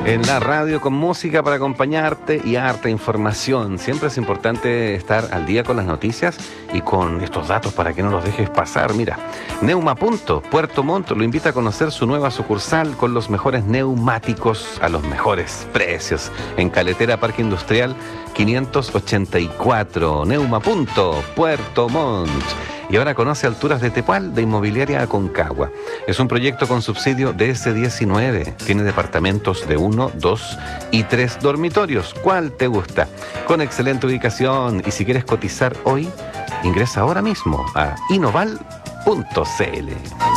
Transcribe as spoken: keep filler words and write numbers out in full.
En la radio con música para acompañarte y harta información. Siempre es importante estar al día con las noticias y con estos datos para que no los dejes pasar. Mira, Neuma Punto, Puerto Montt lo invita a conocer su nueva sucursal con los mejores neumáticos a los mejores precios. En Caletera Parque Industrial quinientos ochenta y cuatro. Neuma Punto, Puerto Montt. Y ahora conoce Alturas de Tepual de Inmobiliaria Aconcagua. Es un proyecto con subsidio de ese diecinueve. Tiene departamentos de uno, dos y tres dormitorios. ¿Cuál te gusta? Con excelente ubicación. Y si quieres cotizar hoy, ingresa ahora mismo a inoval punto c l.